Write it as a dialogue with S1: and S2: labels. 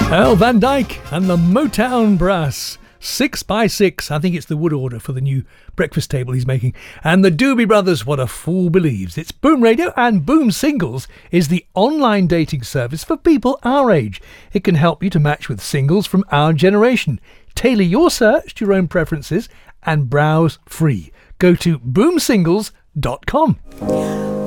S1: Earl Van Dyke and the Motown Brass. 6 by 6, I think it's the wood order for the new breakfast table he's making. And the Doobie Brothers, What a Fool Believes. It's Boom Radio, and Boom Singles is the online dating service for people our age. It can help you to match with singles from our generation. Tailor your search to your own preferences and browse free. Go to boomsingles.com.